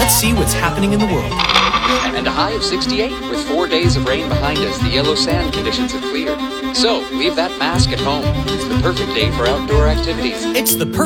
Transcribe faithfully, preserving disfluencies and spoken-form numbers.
Let's see what's happening in the world. And a high of sixty-eight. With four days of rain behind us, the yellow sand conditions have cleared. So, leave that mask at home. It's the perfect day for outdoor activities. It's the perfect